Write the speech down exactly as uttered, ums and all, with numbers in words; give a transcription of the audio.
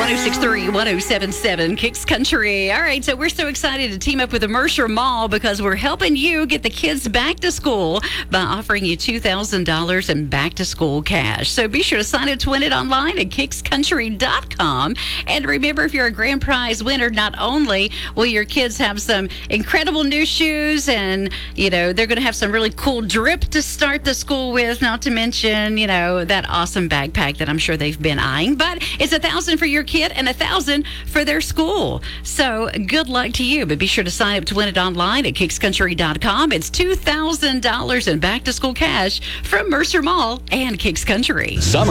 oh six three, one oh seven seven, Kicks Country. All right, so we're so excited to team up with the Mercer Mall because we're helping you get the kids back to school by offering you two thousand dollars in back-to-school cash. So be sure to sign up to win it online at kicks country dot com. And remember, if you're a grand prize winner, not only will your kids have some incredible new shoes and, you know, they're going to have some really cool drip to start the school with, not to mention, you know, that awesome backpack that I'm sure they've been eyeing. But it's a thousand for your kid and a thousand for their school. So good luck to you. But be sure to sign up to win it online at kicks country dot com. It's two thousand dollars in back-to-school cash from Mercer Mall and Kicks Country. Summer